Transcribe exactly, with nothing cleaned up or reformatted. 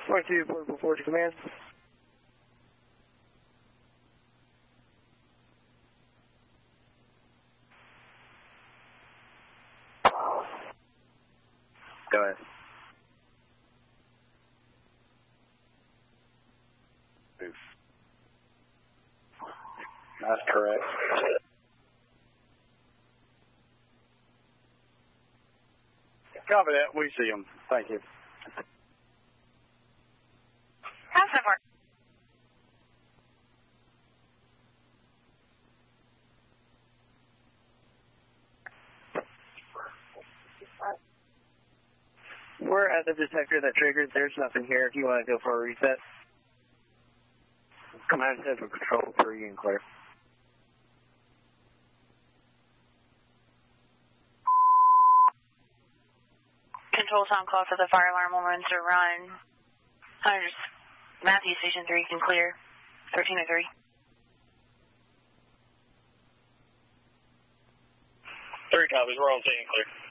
forty-two, portable four to command. Go ahead. Move. That's correct. Copy that. We see them. Thank you. Passive work. We're at the detector that triggered. There's nothing here if you want to go for a reset. Command Central Control for you and clear. Control time call for the fire alarm will run to run. Hunters, Matthew Station three can clear. thirteen oh three. Three copies. We're on scene clear.